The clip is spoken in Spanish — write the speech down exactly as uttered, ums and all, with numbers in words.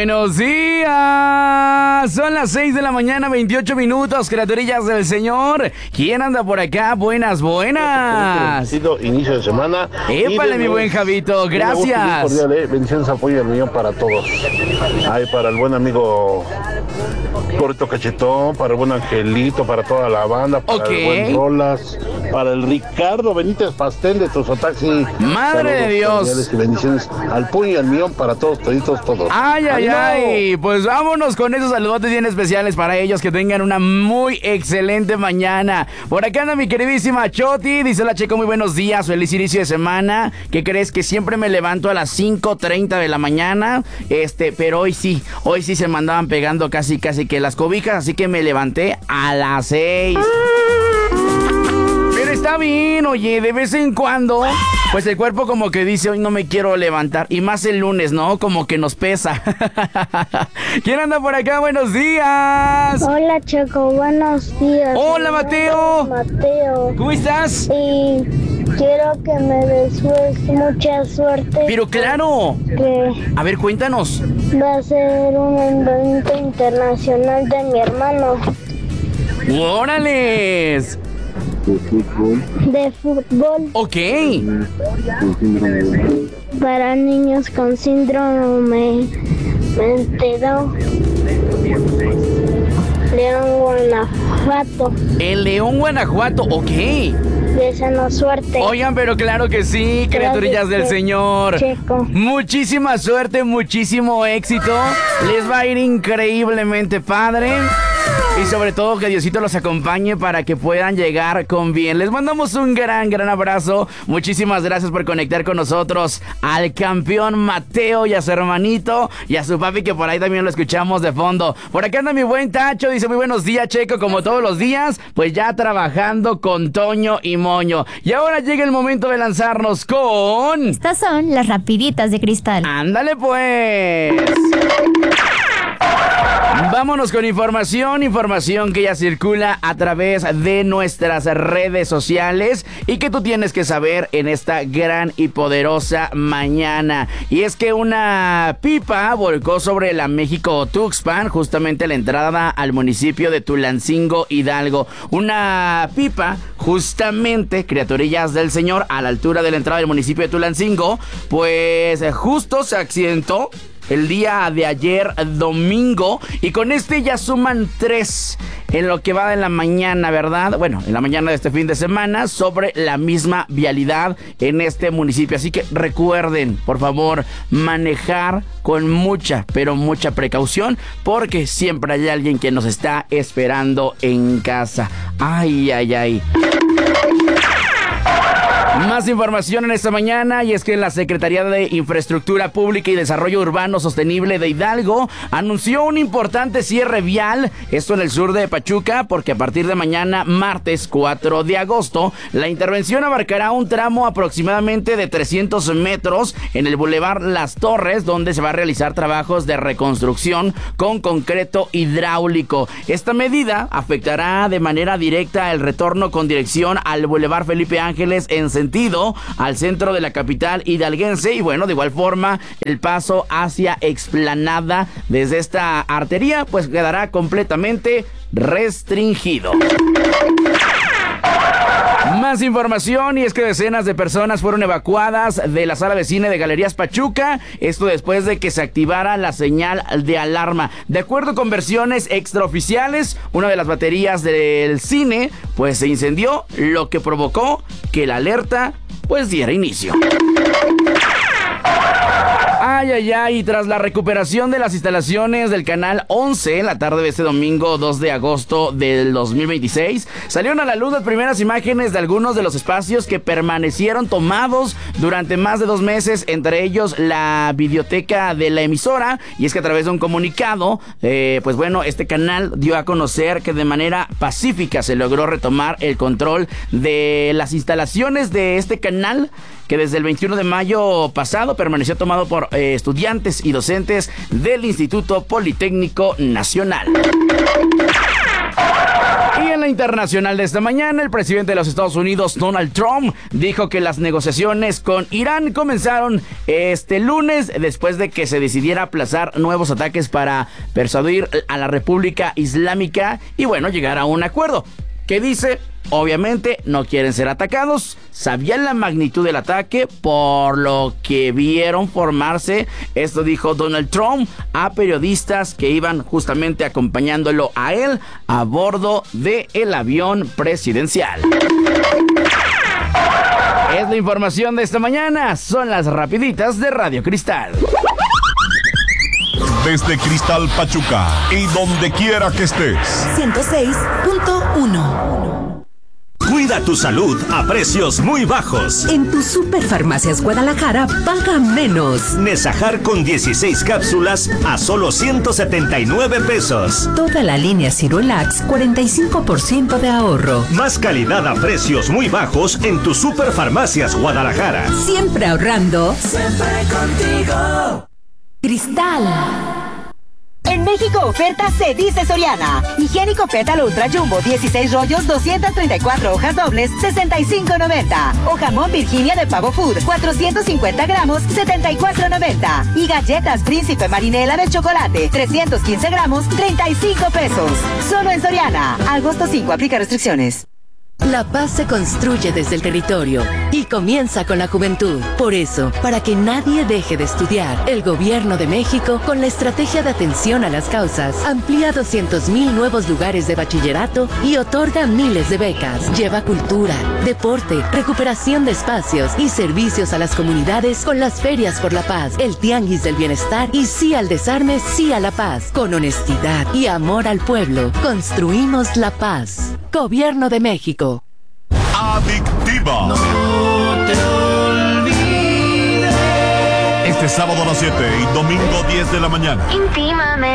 Buenos días. Son las seis de la mañana, veintiocho minutos, criaturillas del Señor. ¿Quién anda por acá? Buenas, buenas. Inicio de semana. Épale, mi buen Javito, gracias. Cordial, eh. Bendiciones, apoyo al millón para todos. Ay, para el buen amigo Corto Cachetón, para el buen Angelito, para toda la banda, para okay. el buen Rolas, para el Ricardo Benítez Pastel de Tozotaxi. Madre de Dios. Y bendiciones al puño y al millón para todos, toditos, todos. Ay, ay, ¡Ánimo! ay. Pues vámonos con esos saludotes bien especiales para ellos. Que tengan una muy excelente mañana. Por acá anda mi queridísima Choti. Dice la Checo, muy buenos días, feliz inicio de semana. ¿Qué crees? Que siempre me levanto a las cinco treinta de la mañana. Este, pero hoy sí, hoy sí se me andaban pegando casi, casi que las cobijas. Así que me levanté a las seis. Pero está bien, oye, de vez en cuando, pues el cuerpo como que dice, hoy no me quiero levantar. Y más el lunes, ¿no? Como que nos pesa. ¿Quién anda por acá? Buenos días. Hola, Checo, buenos días. Hola, Mateo. Mateo. ¿Cómo estás? Y quiero que me desees mucha suerte. Pero claro. Que a ver, cuéntanos. Va a ser un evento internacional de mi hermano. ¡Órales! De fútbol. De fútbol. Ok. Para niños con síndrome mental. León, Guanajuato. El León, Guanajuato, ok. Deseanos suerte. Oigan, pero claro que sí, criaturillas del Señor. Checo. Muchísima suerte, muchísimo éxito. Les va a ir increíblemente padre. Y sobre todo que Diosito los acompañe para que puedan llegar con bien. Les mandamos un gran, gran abrazo. Muchísimas gracias por conectar con nosotros al campeón Mateo y a su hermanito y a su papi, que por ahí también lo escuchamos de fondo. Por acá anda mi buen Tacho, dice muy buenos días, Checo, como todos los días, pues ya trabajando con Toño y Moño. Y ahora llega el momento de lanzarnos con... Estas son las rapiditas de cristal. ¡Ándale pues! Vámonos con información, información que ya circula a través de nuestras redes sociales y que tú tienes que saber en esta gran y poderosa mañana. Y es que una pipa volcó sobre la México-Tuxpan, justamente a la entrada al municipio de Tulancingo, Hidalgo. Una pipa, justamente, criaturillas del Señor, a la altura de la entrada del municipio de Tulancingo, pues justo se accidentó el día de ayer domingo, y con este ya suman tres en lo que va de la mañana, ¿verdad? Bueno, en la mañana de este fin de semana, sobre la misma vialidad en este municipio. Así que recuerden, por favor, manejar con mucha, pero mucha precaución, porque siempre hay alguien que nos está esperando en casa. Ay, ay, ay. Más información en esta mañana, y es que la Secretaría de Infraestructura Pública y Desarrollo Urbano Sostenible de Hidalgo anunció un importante cierre vial, esto en el sur de Pachuca, porque a partir de mañana, martes cuatro de agosto, la intervención abarcará un tramo aproximadamente de trescientos metros en el Boulevard Las Torres, donde se va a realizar trabajos de reconstrucción con concreto hidráulico. Esta medida afectará de manera directa el retorno con dirección al Boulevard Felipe Ángeles en sentido al centro de la capital hidalguense, y bueno, de igual forma el paso hacia Explanada desde esta arteria pues quedará completamente restringido. Más información, y es que decenas de personas fueron evacuadas de la sala de cine de Galerías Pachuca, esto después de que se activara la señal de alarma. De acuerdo con versiones extraoficiales, una de las baterías del cine pues se incendió, lo que provocó que la alerta pues diera inicio. Ay, ay, ay, y tras la recuperación de las instalaciones del Canal once, la tarde de este domingo dos de agosto del dos mil veintiséis, salieron a la luz las primeras imágenes de algunos de los espacios que permanecieron tomados durante más de dos meses, entre ellos la videoteca de la emisora. Y es que a través de un comunicado, eh, pues bueno, este canal dio a conocer que de manera pacífica se logró retomar el control de las instalaciones de este canal, que desde el veintiuno de mayo pasado permaneció tomado por eh, estudiantes y docentes del Instituto Politécnico Nacional. Y en la internacional de esta mañana, el presidente de los Estados Unidos, Donald Trump, dijo que las negociaciones con Irán comenzaron este lunes después de que se decidiera aplazar nuevos ataques para persuadir a la República Islámica y, bueno, llegar a un acuerdo. ¿Qué dice? Obviamente no quieren ser atacados, sabían la magnitud del ataque, por lo que vieron formarse, esto dijo Donald Trump a periodistas que iban justamente acompañándolo a él a bordo del avión presidencial. Es la información de esta mañana, son las rapiditas de Radio Cristal. Desde Cristal Pachuca y donde quiera que estés. ciento seis punto uno. Cuida tu salud a precios muy bajos. En tu Superfarmacias Guadalajara paga menos. Nesajar con dieciséis cápsulas a solo ciento setenta y nueve pesos. Toda la línea Cirolax, cuarenta y cinco por ciento de ahorro. Más calidad a precios muy bajos en tu Superfarmacias Guadalajara. Siempre ahorrando. Siempre contigo. Cristal. En México, oferta se dice Soriana. Higiénico Pétalo Ultra Jumbo, dieciséis rollos, doscientas treinta y cuatro hojas dobles, sesenta y cinco noventa. O jamón Virginia de Pavo Food, cuatrocientos cincuenta gramos, setenta y cuatro noventa. Y galletas Príncipe Marinela de chocolate, trescientos quince gramos, treinta y cinco pesos. Solo en Soriana. Agosto cinco, aplica restricciones. La paz se construye desde el territorio y comienza con la juventud. Por eso, para que nadie deje de estudiar, el Gobierno de México, con la estrategia de atención a las causas, amplía doscientos mil nuevos lugares de bachillerato y otorga miles de becas. Lleva cultura, deporte, recuperación de espacios y servicios a las comunidades con las ferias por la paz, el tianguis del bienestar y sí al desarme, sí a la paz. Con honestidad y amor al pueblo, construimos la paz. Gobierno de México. Adictiva. No te olvides. Este sábado a las siete y domingo diez de la mañana. Intímame.